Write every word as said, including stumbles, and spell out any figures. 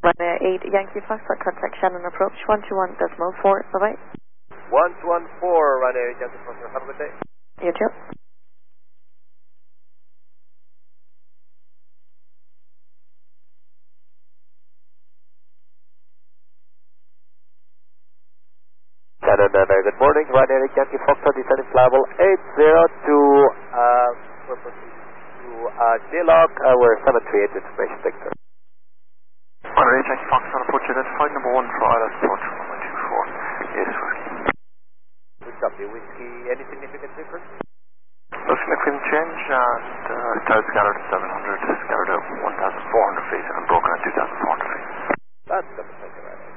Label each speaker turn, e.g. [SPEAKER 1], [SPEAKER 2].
[SPEAKER 1] Ryanair eight Yankee Foxtrot, contact Shannon approach one two one decimal four, bye-bye.
[SPEAKER 2] one two one four, Ryanair eight Yankee Foxtrot, have a good day.
[SPEAKER 1] You too.
[SPEAKER 2] Shannon, uh, very good morning, Ryanair eight Yankee Foxtrot, descending level eight zero two, uh, we're proceeding to uh, J-Log, uh, we're seven three eight, information vector.
[SPEAKER 3] Ryanair eight Yankee Foxtrot, approach identified, number one for I L S approach one one two four, yes, whiskey.
[SPEAKER 2] Good copy, whiskey, any significant difference?
[SPEAKER 3] No significant change, and uh, cloud scattered at seven hundred, scattered at one thousand four hundred feet, and broken at two thousand four hundred feet.
[SPEAKER 2] That's good, thank you, Ryanair.